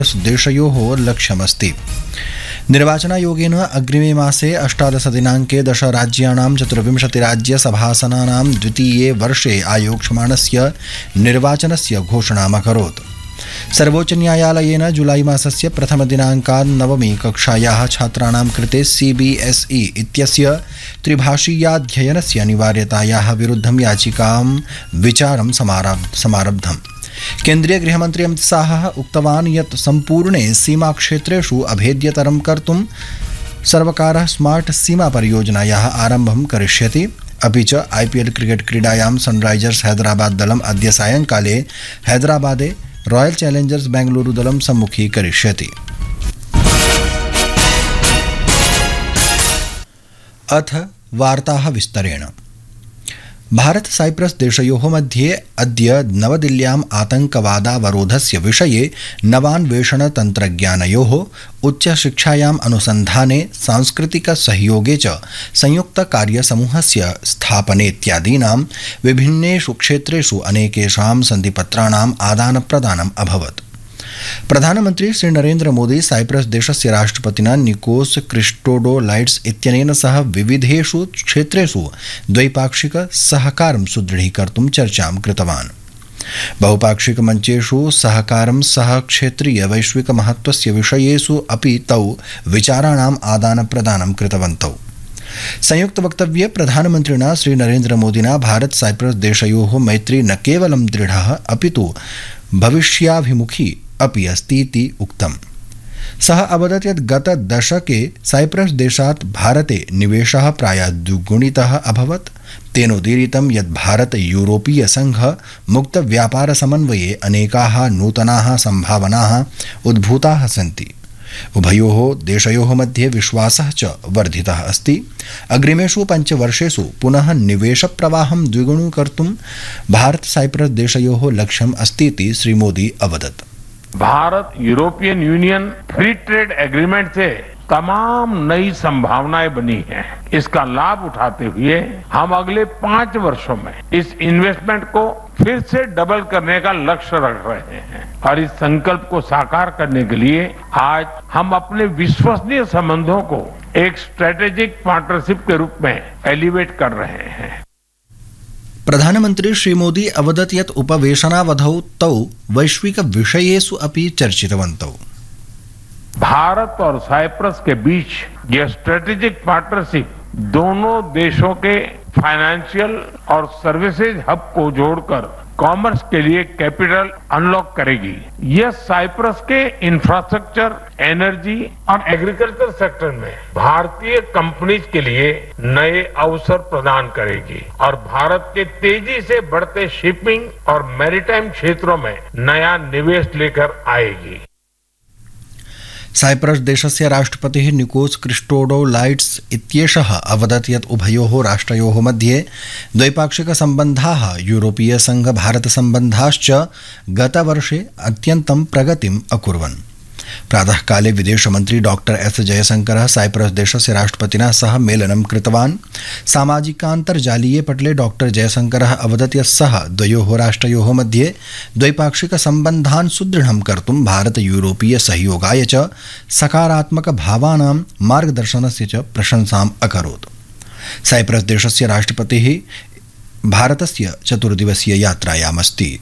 देशयोः लक्ष्यमस्ति। निर्वाचनायोगेन अग्रिमे मासे 18 दिनाङ्के 10 राज्याणां 24 राज्यसभासनानां द्वितीये वर्षे आयोक्ष्यमाणस्य निर्वाचनस्य घोषणाम् अकरोत्। सर्वोच्चन्यायालयेन जुलाई मासस्य प्रथमदिनाङ्कात् नवमी कक्षायाः छात्राणां कृते CBSE इत्यस्य त्रिभाषीयाध्ययनस्य अनिवार्यतायाः विरुद्धं याचिकां विचारं समारब्धम्। केन्द्रीय गृहमन्त्री अमित शाहः उक्तवान् यत् सम्पूर्णे सीमाक्षेत्रेषु अभेद्यतरं कर्तुं सर्वकारः स्मार्ट् सीमा परियोजनायाः आरम्भं करिष्यति। अपि च IPL क्रिकेट् क्रीडायां सनराइजर्स हैदराबाद दलम् अद्य सायङ्काले हैदराबादे रॉयल चैलेंजर्स बेंगलुरु दलं सम्मुखीकरिष्यति। अथ वार्ताः विस्तरेण। भारत साइप्रस देशयोः मध्ये अद्य नवदिल्ल्याम् आतङ्कवादावरोधस्य विषये नवान्वेषणतन्त्रज्ञानयोः उच्चशिक्षायाम् अनुसन्धाने सांस्कृतिकसहयोगे च संयुक्तकार्यसमूहस्य स्थापनेत्यादीनां विभिन्नेषु क्षेत्रेषु अनेकेषां सन्धिपत्राणाम् आदानप्रदानम् अभवत्। प्रधानमन्त्री श्री नरेन्द्र मोदी साइप्रस देशस्य राष्ट्रपतिना निकोस क्रिस्टोडोलाइड्स इत्यनेन सह विविधेषु क्षेत्रेषु द्वैपाक्षिक सहकारं सुदृढीकर्तुं चर्चां कृतवान्। बहुपाक्षिक मञ्चेषु सहकारं सह क्षेत्रीय वैश्विक महत्त्वस्य विषयेषु अपि तौ विचाराणाम् आदानप्रदानं कृतवन्तौ। संयुक्त वक्तव्ये प्रधानमन्त्रिणा श्री नरेन्द्र मोदिना भारत साइप्रस देशयोः मैत्री न केवलं दृढः अपितु भविष्याभिमुखी अपि अस्तीति उक्तम्। सः अवदत् यत् गत दशके साइप्रस देशात् भारते निवेशः प्रायः द्विगुणितः अभवत्। तेनोदीरितं यत् भारत यूरोपीय संघ मुक्त व्यापार समन्वये अनेकाः नूतनाः सम्भावनाः उद्भूताः सन्ति। उभयोः देशयोः मध्ये विश्वासः च वर्धितः अस्ति। अग्रिमेषु 5 वर्षेषु पुनः निवेशप्रवाहं द्विगुणीकर्तुं भारत साइप्रस देशयोः लक्ष्यम् अस्तीति श्री मोदी अवदत्। Bharat European union free trade agreement से तमाम नई संभावनाएं बनी हैं। इसका लाभ उठाते हुए हम अगले 5 वर्षों में इस इन्वेस्टमेंट को फिर से डबल करने का लक्ष्य रख रहे हैं और इस संकल्प को साकार करने के लिए आज हम अपने विश्वसनीय संबंधों को एक स्ट्रेटेजिक पार्टनरशिप के रूप में एलिवेट कर रहे हैं। प्रधानमंत्री श्री मोदी अवदत् यत् उपवेशनावधौ तौ वैश्विक विषयेषु अपि चर्चितवन्तौ। भारत और साइप्रस के बीच यह स्ट्रेटेजिक पार्टनरशिप दोनों देशों के फाइनेंशियल और सर्विसेज हब को जोड़कर कॉमर्स के लिए कैपिटल अनलॉक करेगी। यह साइप्रस के इंफ्रास्ट्रक्चर, एनर्जी और एग्रीकल्चर सेक्टर में भारतीय कंपनीज के लिए नए अवसर प्रदान करेगी और भारत के तेजी से बढ़ते शिपिंग और मैरीटाइम क्षेत्रों में नया निवेश लेकर आएगी। साइप्रस देशस्य राष्ट्रपतिः निकोस क्रिस्टोडोलाइड्स इत्येषः अवदत् यत् उभयोः राष्ट्रयोः मध्ये द्वैपाक्षिकसम्बन्धाः यूरोपीय संघ भारत सम्बन्धाश्च गतवर्षे अत्यन्तं प्रगतिम् अकुर्वन्। प्रातःकाले विदेशमन्त्री डॉक्टर एस जयशंकरः साइप्रस देशस्य राष्ट्रपतिना सह मेलनं कृतवान्। सामाजिकान्तर्जालीये पटले डॉक्टर जयशंकरः अवदत् यत् सः द्वयोः राष्ट्रयोः मध्ये द्वैपाक्षिकसम्बन्धान् सुदृढं कर्तुं भारत यूरोपीय सहयोगाय च सकारात्मक भावानां मार्गदर्शनस्य च प्रशंसाम् अकरोत्। साइप्रस देशस्य राष्ट्रपतिः भारतस्य 4 दिवसीय यात्रायामस्ति।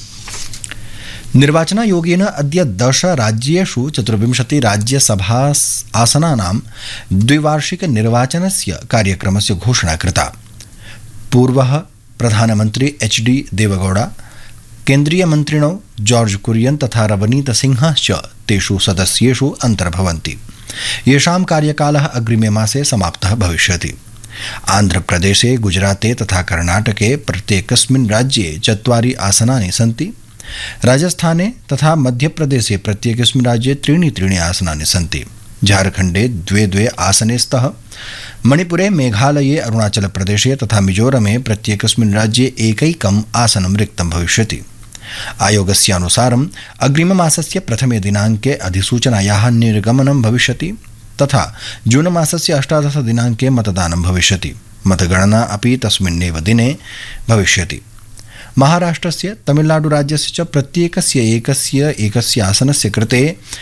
निर्वाचनायोगेन अद्य 10 राज्येषु 24 राज्यसभा आसनानां द्विवार्षिक निर्वाचनस्य कार्यक्रमस्य घोषणा कृता। पूर्वः प्रधानमन्त्री HD देवगौड़ा, केन्द्रीयमन्त्रिणौ जॉर्ज कुरियन तथा रवनीत सिंहश्च तेषु सदस्येषु अन्तर्भवन्ति। येषां कार्यकालः अग्रिमे मासे समाप्तः भविष्यति। आन्ध्रप्रदेशे, गुजराते तथा कर्णाटके प्रत्येकस्मिन् राज्ये 4 आसनानि सन्ति। राजस्थाने तथा मध्यप्रदेशे प्रत्येकस्मिन् राज्ये 3 आसनानि सन्ति। झारखण्डे 2 आसने स्तः। मणिपुरे, मेघालये, अरुणाचलप्रदेशे तथा मिजोरमे प्रत्येकस्मिन् राज्ये एकैकम् आसनं रिक्तं भविष्यति। आयोगस्यानुसारम् अग्रिममासस्य प्रथमे दिनाङ्के अधिसूचनायाः निर्गमनं भविष्यति तथा जून मासस्य 18 दिनाङ्के मतदानं भविष्यति। मतगणना अपि तस्मिन्नेव दिने भविष्यति। महाराष्ट्रस्य तमिलनाडुराज्यस्य च प्रत्येकस्य एकस्य आसनस्य कृते